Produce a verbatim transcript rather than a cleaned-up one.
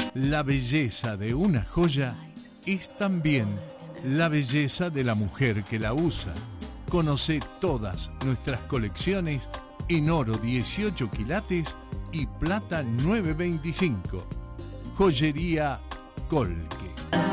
La belleza de una joya es también la belleza de la mujer que la usa. Conoce todas nuestras colecciones en oro dieciocho quilates y plata nueve veinticinco. Joyería Colque.